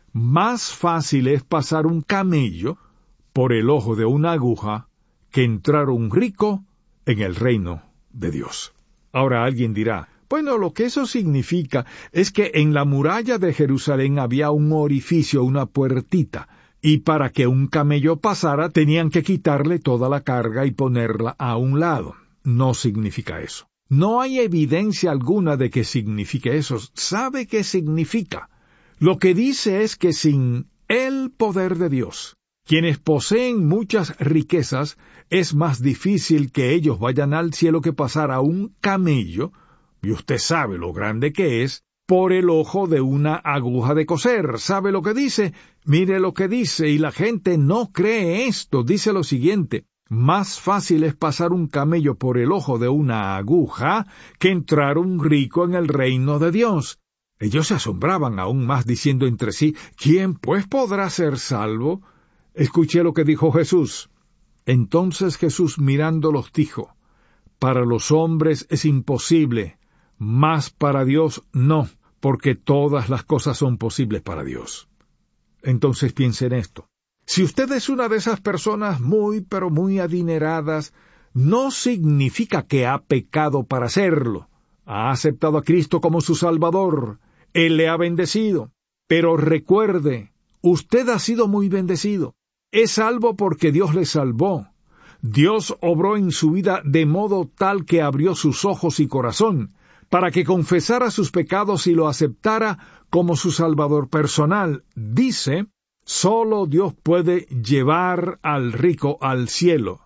Más fácil es pasar un camello por el ojo de una aguja que entrar un rico en el reino de Dios. Ahora alguien dirá: bueno, lo que eso significa es que en la muralla de Jerusalén había un orificio, una puertita, y para que un camello pasara tenían que quitarle toda la carga y ponerla a un lado. No significa eso. No hay evidencia alguna de que signifique eso. ¿Sabe qué significa? Lo que dice es que sin el poder de Dios, quienes poseen muchas riquezas, es más difícil que ellos vayan al cielo que pasar a un camello, y usted sabe lo grande que es, por el ojo de una aguja de coser. ¿Sabe lo que dice? Mire lo que dice, y la gente no cree esto. Dice lo siguiente: más fácil es pasar un camello por el ojo de una aguja que entrar un rico en el reino de Dios. Ellos se asombraban aún más, diciendo entre sí: ¿quién pues podrá ser salvo? Escuché lo que dijo Jesús. Entonces Jesús mirándolos dijo: para los hombres es imposible, mas para Dios no, porque todas las cosas son posibles para Dios. Entonces piense en esto. Si usted es una de esas personas muy, pero muy adineradas, no significa que ha pecado para hacerlo. Ha aceptado a Cristo como su Salvador. Él le ha bendecido. Pero recuerde, usted ha sido muy bendecido. Es salvo porque Dios le salvó. Dios obró en su vida de modo tal que abrió sus ojos y corazón, para que confesara sus pecados y lo aceptara como su Salvador personal. Dice, solo Dios puede llevar al rico al cielo.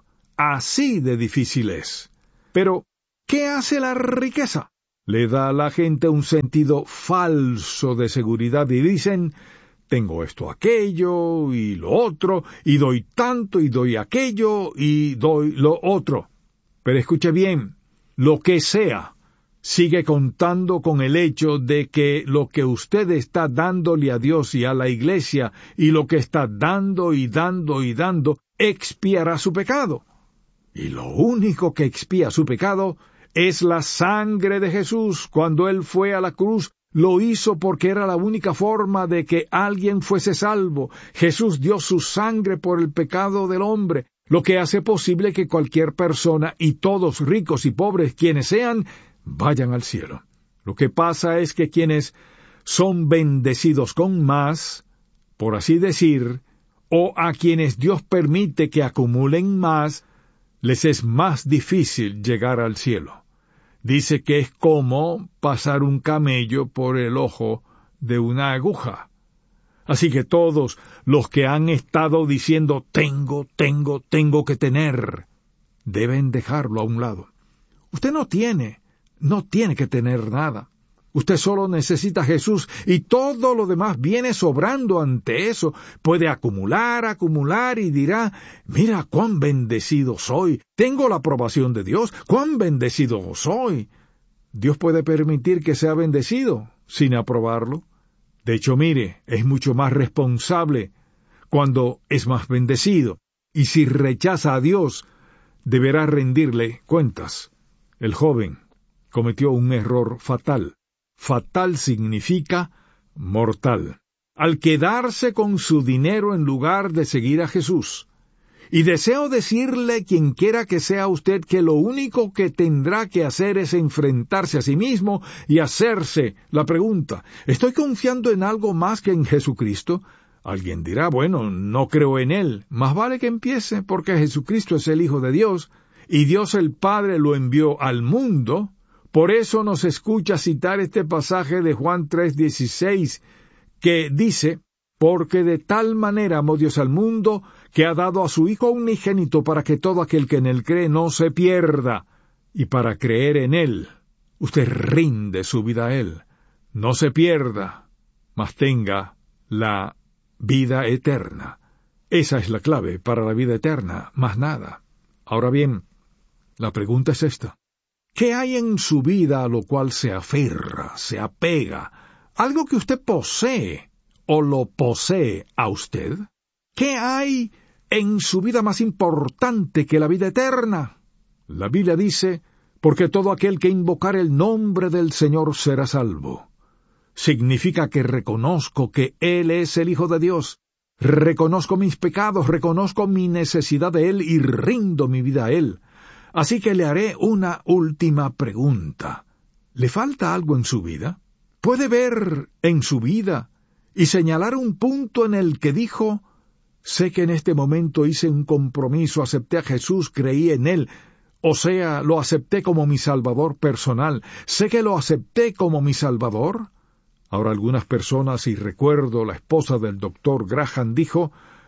así de difícil es. Pero, ¿qué hace la riqueza? Le da a la gente un sentido falso de seguridad y dicen, tengo esto, aquello y lo otro, y doy tanto y doy aquello y doy lo otro. Pero escuche bien, lo que sea, sigue contando con el hecho de que lo que usted está dándole a Dios y a la iglesia, y lo que está dando y dando y dando, expiará su pecado. Y lo único que expía su pecado es la sangre de Jesús. Cuando Él fue a la cruz, lo hizo porque era la única forma de que alguien fuese salvo. Jesús dio su sangre por el pecado del hombre, lo que hace posible que cualquier persona, y todos ricos y pobres quienes sean, vayan al cielo. Lo que pasa es que quienes son bendecidos con más, por así decir, o a quienes Dios permite que acumulen más, les es más difícil llegar al cielo. Dice que es como pasar un camello por el ojo de una aguja. Así que todos los que han estado diciendo tengo, tengo, tengo que tener, deben dejarlo a un lado. Usted no tiene, no tiene que tener nada. Usted solo necesita a Jesús y todo lo demás viene sobrando ante eso. Puede acumular, acumular y dirá, mira cuán bendecido soy, tengo la aprobación de Dios, cuán bendecido soy. Dios puede permitir que sea bendecido sin aprobarlo. De hecho, mire, es mucho más responsable cuando es más bendecido. Y si rechaza a Dios, deberá rendirle cuentas. El joven cometió un error fatal. Fatal significa mortal. Al quedarse con su dinero en lugar de seguir a Jesús. Y deseo decirle, quien quiera que sea usted, que lo único que tendrá que hacer es enfrentarse a sí mismo y hacerse la pregunta, ¿estoy confiando en algo más que en Jesucristo? Alguien dirá, bueno, no creo en Él. Más vale que empiece, porque Jesucristo es el Hijo de Dios, y Dios el Padre lo envió al mundo. Por eso nos escucha citar este pasaje de Juan tres dieciséis, que dice, porque de tal manera amó Dios al mundo, que ha dado a su Hijo unigénito para que todo aquel que en Él cree no se pierda. Y para creer en Él, usted rinde su vida a Él. No se pierda, mas tenga la vida eterna. Esa es la clave para la vida eterna, más nada. Ahora bien, la pregunta es esta. ¿Qué hay en su vida a lo cual se aferra, se apega? ¿Algo que usted posee o lo posee a usted? ¿Qué hay en su vida más importante que la vida eterna? La Biblia dice, porque todo aquel que invocar el nombre del Señor será salvo. Significa que reconozco que Él es el Hijo de Dios, reconozco mis pecados, reconozco mi necesidad de Él y rindo mi vida a Él. Así que le haré una última pregunta. ¿Le falta algo en su vida? ¿Puede ver en su vida y señalar un punto en el que dijo, sé que en este momento hice un compromiso, acepté a Jesús, creí en Él, o sea, lo acepté como mi Salvador personal, sé que lo acepté como mi Salvador? Ahora algunas personas, y recuerdo la esposa del doctor Graham dijo,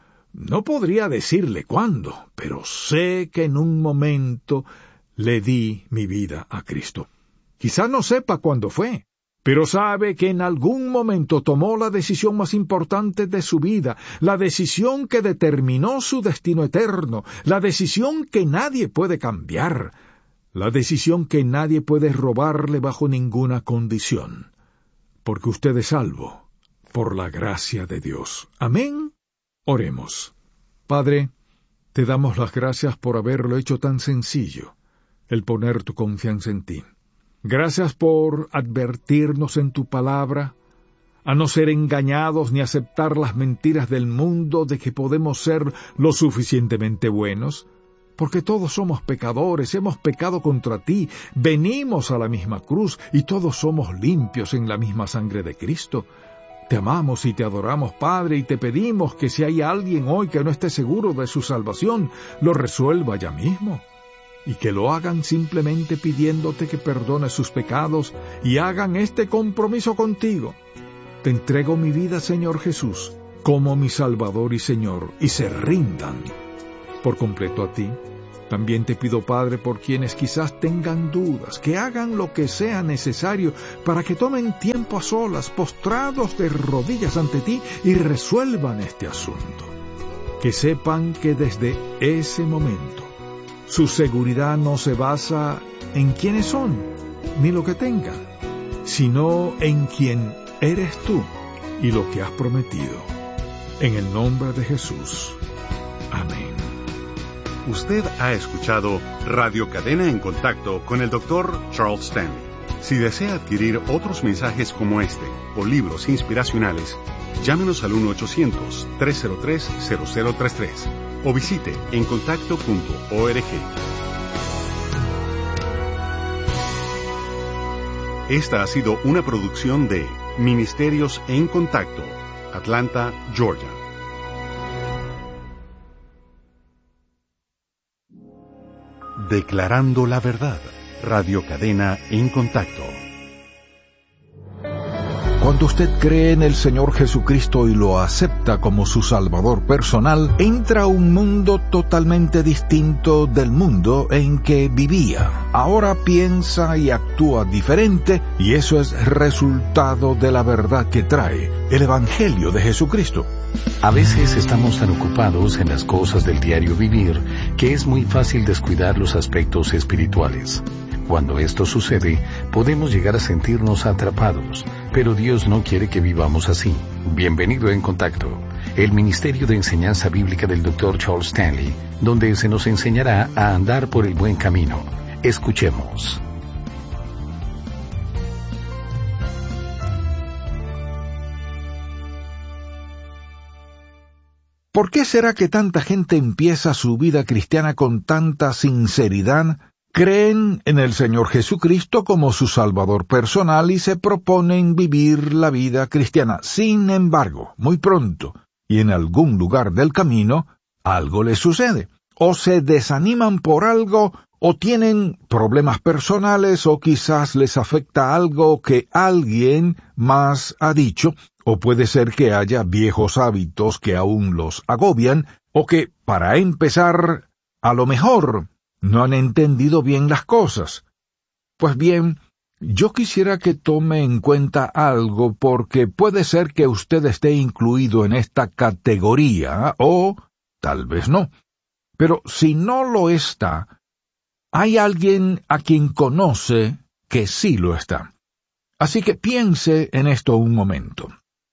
no podría decirle cuándo, pero sé que en un momento le di mi vida a Cristo. Quizá no sepa cuándo fue, pero sabe que en algún momento tomó la decisión más importante de su vida, la decisión que determinó su destino eterno, la decisión que nadie puede cambiar, la decisión que nadie puede robarle bajo ninguna condición, porque usted es salvo por la gracia de Dios. Amén. Oremos. Padre, te damos las gracias por haberlo hecho tan sencillo, el poner tu confianza en ti. Gracias por advertirnos en tu palabra, a no ser engañados ni aceptar las mentiras del mundo de que podemos ser lo suficientemente buenos, porque todos somos pecadores, hemos pecado contra ti, venimos a la misma cruz y todos somos limpios en la misma sangre de Cristo. Te amamos y te adoramos, Padre, y te pedimos que si hay alguien hoy que no esté seguro de su salvación, lo resuelva ya mismo, y que lo hagan simplemente pidiéndote que perdones sus pecados y hagan este compromiso contigo. Te entrego mi vida, Señor Jesús, como mi Salvador y Señor, y se rindan por completo a ti, También te pido, Padre, por quienes quizás tengan dudas, que hagan lo que sea necesario para que tomen tiempo a solas, postrados de rodillas ante ti, y resuelvan este asunto. Que sepan que desde ese momento su seguridad no se basa en quiénes son, ni lo que tengan, sino en quién eres tú y lo que has prometido. En el nombre de Jesús. Amén. Usted ha escuchado Radio Cadena en Contacto con el doctor Charles Stanley. Si desea adquirir otros mensajes como este o libros inspiracionales, llámenos al uno ochocientos, tres cero tres, cero cero tres tres o visite encontacto punto org. Esta ha sido una producción de Ministerios en Contacto, Atlanta, Georgia. Declarando la verdad. Radio Cadena en Contacto. Cuando usted cree en el Señor Jesucristo y lo acepta como su Salvador personal, entra a un mundo totalmente distinto del mundo en que vivía. Ahora piensa y actúa diferente, y eso es resultado de la verdad que trae el Evangelio de Jesucristo. A veces estamos tan ocupados en las cosas del diario vivir que es muy fácil descuidar los aspectos espirituales. Cuando esto sucede, podemos llegar a sentirnos atrapados, pero Dios no quiere que vivamos así. Bienvenido en Contacto, el Ministerio de Enseñanza Bíblica del doctor Charles Stanley, donde se nos enseñará a andar por el buen camino. Escuchemos. ¿Por qué será que tanta gente empieza su vida cristiana con tanta sinceridad? Creen en el Señor Jesucristo como su Salvador personal y se proponen vivir la vida cristiana. Sin embargo, muy pronto, y en algún lugar del camino, algo les sucede. O se desaniman por algo, o tienen problemas personales, o quizás les afecta algo que alguien más ha dicho, o puede ser que haya viejos hábitos que aún los agobian, o que, para empezar, a lo mejor no han entendido bien las cosas. Pues bien, yo quisiera que tome en cuenta algo, porque puede ser que usted esté incluido en esta categoría, o tal vez no. Pero si no lo está, hay alguien a quien conoce que sí lo está. Así que piense en esto un momento.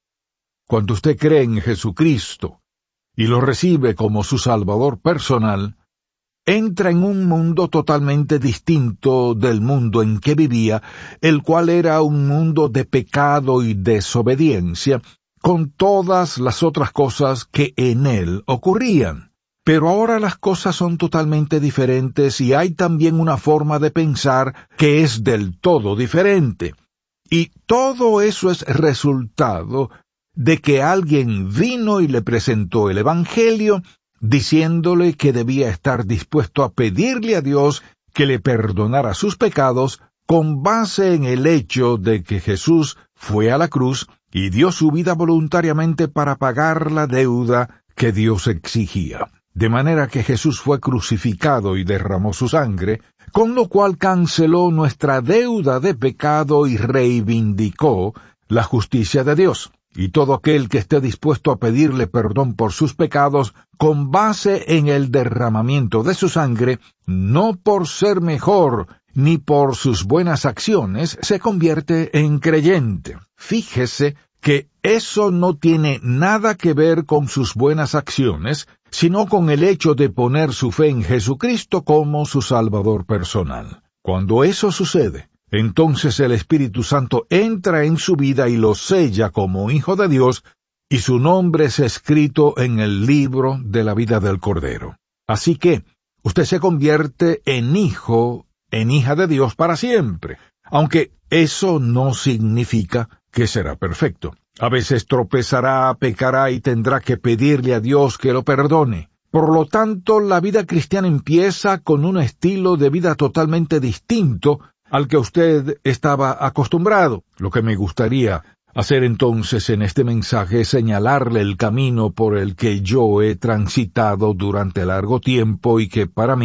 Cuando usted cree en Jesucristo y lo recibe como su Salvador personal, entra en un mundo totalmente distinto del mundo en que vivía, el cual era un mundo de pecado y desobediencia, con todas las otras cosas que en él ocurrían. Pero ahora las cosas son totalmente diferentes y hay también una forma de pensar que es del todo diferente. Y todo eso es resultado de que alguien vino y le presentó el Evangelio, diciéndole que debía estar dispuesto a pedirle a Dios que le perdonara sus pecados con base en el hecho de que Jesús fue a la cruz y dio su vida voluntariamente para pagar la deuda que Dios exigía. De manera que Jesús fue crucificado y derramó su sangre, con lo cual canceló nuestra deuda de pecado y reivindicó la justicia de Dios. Y todo aquel que esté dispuesto a pedirle perdón por sus pecados, con base en el derramamiento de su sangre, no por ser mejor ni por sus buenas acciones, se convierte en creyente. Fíjese que eso no tiene nada que ver con sus buenas acciones, sino con el hecho de poner su fe en Jesucristo como su Salvador personal. Cuando eso sucede, entonces el Espíritu Santo entra en su vida y lo sella como hijo de Dios, y su nombre es escrito en el libro de la vida del Cordero. Así que, usted se convierte en hijo, en hija de Dios para siempre, aunque eso no significa que será perfecto. A veces tropezará, pecará y tendrá que pedirle a Dios que lo perdone. Por lo tanto, la vida cristiana empieza con un estilo de vida totalmente distinto al que usted estaba acostumbrado. Lo que me gustaría hacer entonces en este mensaje es señalarle el camino por el que yo he transitado durante largo tiempo y que para mí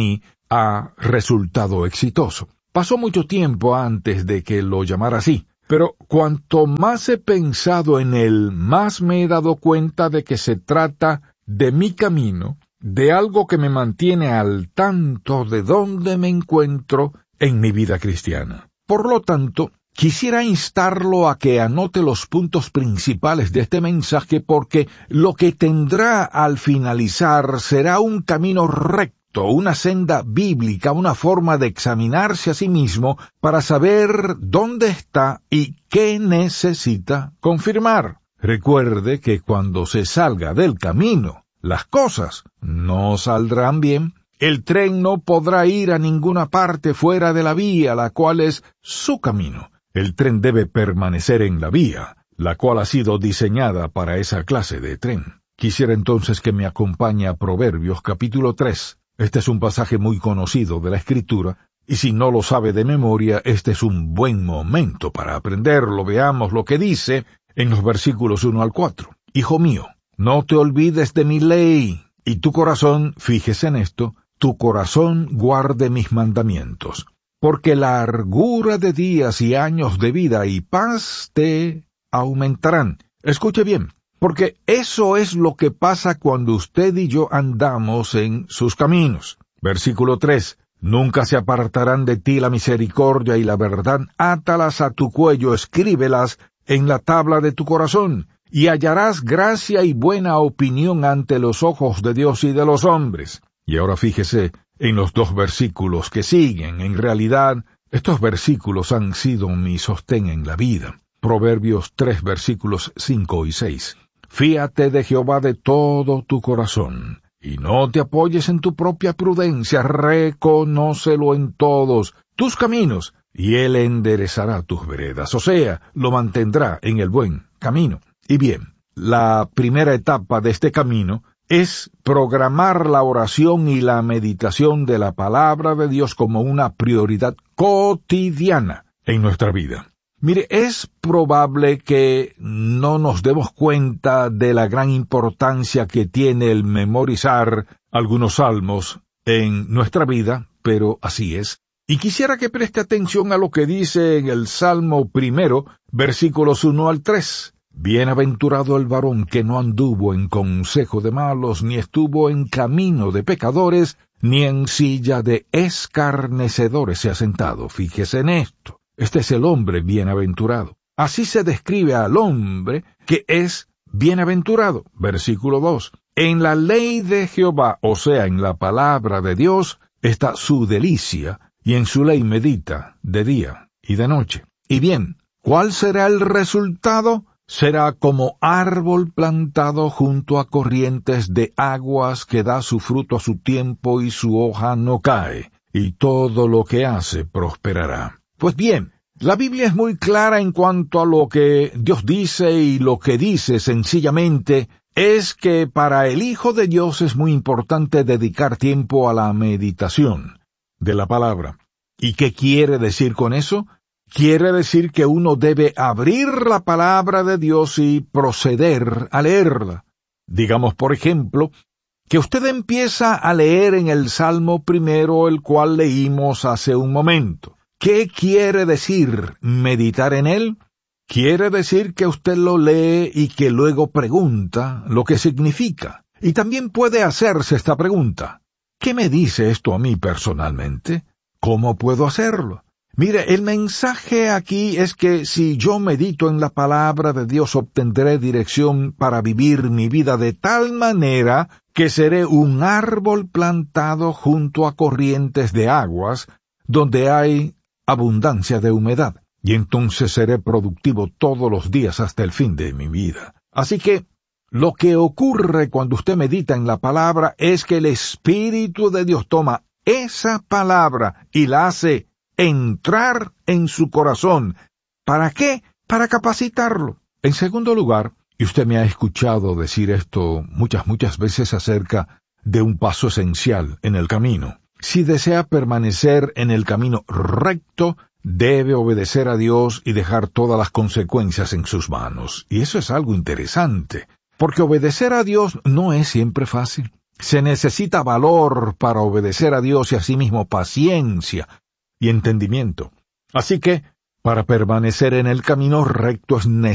ha resultado exitoso. Pasó mucho tiempo antes de que lo llamara así, pero cuanto más he pensado en él, más me he dado cuenta de que se trata de mi camino, de algo que me mantiene al tanto de dónde me encuentro en mi vida cristiana. Por lo tanto, quisiera instarlo a que anote los puntos principales de este mensaje, porque lo que tendrá al finalizar será un camino recto, una senda bíblica, una forma de examinarse a sí mismo para saber dónde está y qué necesita confirmar. Recuerde que cuando se salga del camino, las cosas no saldrán bien. El tren no podrá ir a ninguna parte fuera de la vía, la cual es su camino. El tren debe permanecer en la vía, la cual ha sido diseñada para esa clase de tren. Quisiera entonces que me acompañe a Proverbios capítulo tres. Este es un pasaje muy conocido de la Escritura, y si no lo sabe de memoria, este es un buen momento para aprenderlo. Veamos lo que dice en los versículos uno al cuatro. Hijo mío, no te olvides de mi ley, y tu corazón, fíjese en esto, tu corazón guarde mis mandamientos, porque largura de días y años de vida y paz te aumentarán. Escuche bien, porque eso es lo que pasa cuando usted y yo andamos en sus caminos. Versículo tres. Nunca se apartarán de ti la misericordia y la verdad, átalas a tu cuello, escríbelas en la tabla de tu corazón, y hallarás gracia y buena opinión ante los ojos de Dios y de los hombres. Y ahora fíjese en los dos versículos que siguen. En realidad, estos versículos han sido mi sostén en la vida. Proverbios tres, versículos cinco y seis. Fíate de Jehová de todo tu corazón, y no te apoyes en tu propia prudencia, reconócelo en todos tus caminos, y él enderezará tus veredas, o sea, lo mantendrá en el buen camino. Y bien, la primera etapa de este camino es programar la oración y la meditación de la palabra de Dios como una prioridad cotidiana en nuestra vida. Mire, es probable que no nos demos cuenta de la gran importancia que tiene el memorizar algunos salmos en nuestra vida, pero así es. Y quisiera que preste atención a lo que dice en el Salmo primero, versículos uno al tres. Bienaventurado el varón que no anduvo en consejo de malos, ni estuvo en camino de pecadores, ni en silla de escarnecedores se ha sentado. Fíjese en esto. Este es el hombre bienaventurado. Así se describe al hombre que es bienaventurado. Versículo dos. En la ley de Jehová, o sea, en la palabra de Dios, está su delicia, y en su ley medita de día y de noche. Y bien, ¿cuál será el resultado? Será como árbol plantado junto a corrientes de aguas que da su fruto a su tiempo y su hoja no cae, y todo lo que hace prosperará. Pues bien, la Biblia es muy clara en cuanto a lo que Dios dice, y lo que dice sencillamente es que para el Hijo de Dios es muy importante dedicar tiempo a la meditación de la palabra. ¿Y qué quiere decir con eso? Quiere decir que uno debe abrir la palabra de Dios y proceder a leerla. Digamos, por ejemplo, que usted empieza a leer en el Salmo primero, el cual leímos hace un momento. ¿Qué quiere decir meditar en él? Quiere decir que usted lo lee y que luego pregunta lo que significa. Y también puede hacerse esta pregunta. ¿Qué me dice esto a mí personalmente? ¿Cómo puedo hacerlo? Mire, el mensaje aquí es que si yo medito en la palabra de Dios, obtendré dirección para vivir mi vida de tal manera que seré un árbol plantado junto a corrientes de aguas, donde hay abundancia de humedad, y entonces seré productivo todos los días hasta el fin de mi vida. Así que, lo que ocurre cuando usted medita en la palabra es que el Espíritu de Dios toma esa palabra y la hace entrar en su corazón. ¿Para qué? Para capacitarlo. En segundo lugar, y usted me ha escuchado decir esto muchas, muchas veces acerca de un paso esencial en el camino. Si desea permanecer en el camino recto, debe obedecer a Dios y dejar todas las consecuencias en sus manos. Y eso es algo interesante, porque obedecer a Dios no es siempre fácil. Se necesita valor para obedecer a Dios y asimismo paciencia y entendimiento. Así que, para permanecer en el camino recto es necesario